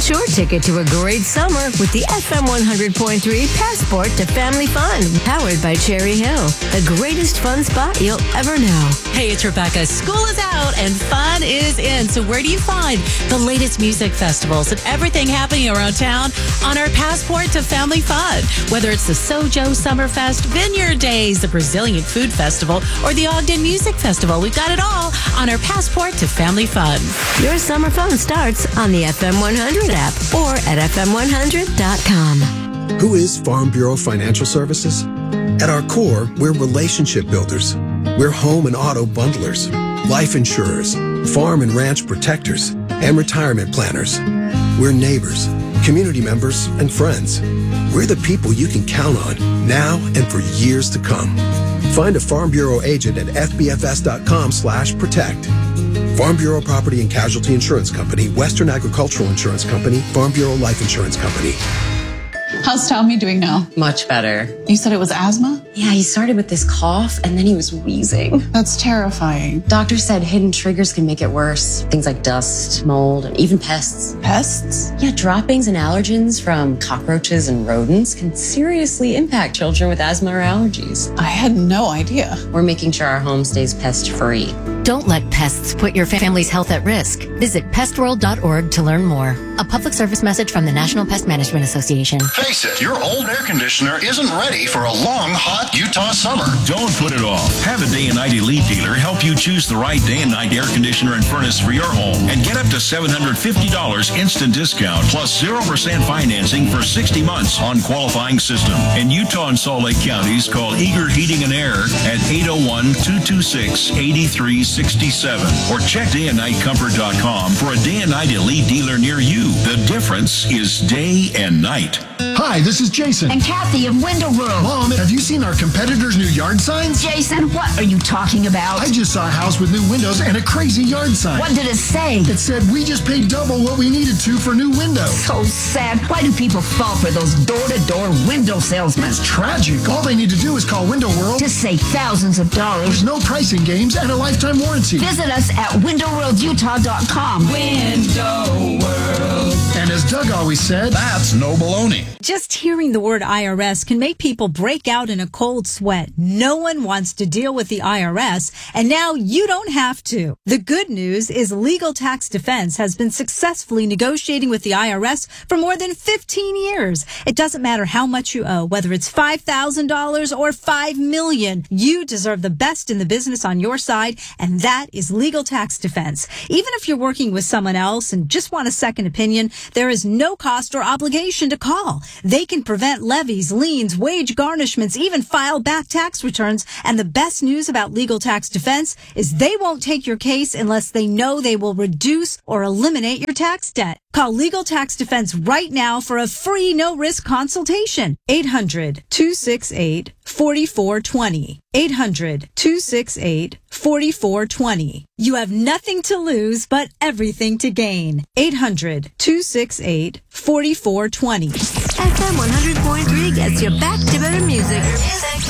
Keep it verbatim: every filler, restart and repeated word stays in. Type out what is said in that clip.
Punch your ticket to a great summer with the F M one hundred point three Passport to Family Fun, powered by Cherry Hill, the greatest fun spot you'll ever know. Hey, it's Rebecca. School is out and fun is in. So where do you find the latest music festivals and everything happening around town on our Passport to Family Fun? Whether it's the Sojo Summerfest, Vineyard Days, the Brazilian Food Festival, or the Ogden Music Festival, we've got it all on our Passport to Family Fun. Your summer fun starts on the F M one hundred app or at F M one hundred dot com. Who is Farm Bureau Financial Services? At our core, we're relationship builders. We're home and auto bundlers, life insurers, farm and ranch protectors, and retirement planners. We're neighbors, community members, and friends. We're the people you can count on now and for years to come. Find a Farm Bureau agent at f b f s dot com slash protect. Farm Bureau Property and Casualty Insurance Company, Western Agricultural Insurance Company, Farm Bureau Life Insurance Company. How's Tommy doing now? Much better. You said it was asthma? Yeah, he started with this cough and then he was wheezing. That's terrifying. Doctor said hidden triggers can make it worse. Things like dust, mold, and even pests. Pests? Yeah, droppings and allergens from cockroaches and rodents can seriously impact children with asthma or allergies. I had no idea. We're making sure our home stays pest-free. Don't let pests put your family's health at risk. Visit pest world dot org to learn more. A public service message from the National Pest Management Association. Face it, your old air conditioner isn't ready for a long, hot Utah summer. Don't put it off. Have a Day and Night Elite dealer help you choose the right day and night air conditioner and furnace for your home and get up to seven hundred fifty dollars instant discount plus zero percent financing for sixty months on qualifying system. In Utah and Salt Lake counties, call Eager Heating and Air at eight oh one, two two six, eight three six seven or check day and night comfort dot com for a Day and Night Elite dealer near you. The difference is day and night. Hi, this is Jason. And Kathy of Window World. Mom, have you seen our competitors' new yard signs? Jason, what are you talking about? I just saw a house with new windows and a crazy yard sign. What did it say? It said we just paid double what we needed to for new windows. So sad. Why do people fall for those door-to-door window salesmen? It's tragic. All they need to do is call Window World to save thousands of dollars. There's no pricing games and a lifetime warranty. Visit us at window world utah dot com. Window World. And as Doug always said, that's no baloney. Just hearing the word I R S can make people break out in a cold sweat. No one wants to deal with the I R S, and now you don't have to. The good news is Legal Tax Defense has been successfully negotiating with the I R S for more than fifteen years. It doesn't matter how much you owe, whether it's five thousand dollars or five million dollars. You deserve the best in the business on your side, and that is Legal Tax Defense. Even if you're working with someone else and just want a second opinion, there is no cost or obligation to call. They can prevent levies, liens, wage garnishments, even file back tax returns. And the best news about Legal Tax Defense is they won't take your case unless they know they will reduce or eliminate your tax debt. Call Legal Tax Defense right now for a free no-risk consultation. eight hundred, two six eight, four four two zero. eight hundred, two six eight, four four two zero. You have nothing to lose but everything to gain. eight hundred, two six eight, four four two zero. F M one hundred point three gets you back to better music. music.